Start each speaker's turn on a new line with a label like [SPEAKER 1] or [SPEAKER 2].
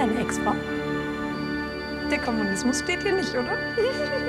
[SPEAKER 1] deine Ex-Frau?
[SPEAKER 2] Der Kommunismus steht hier nicht, oder?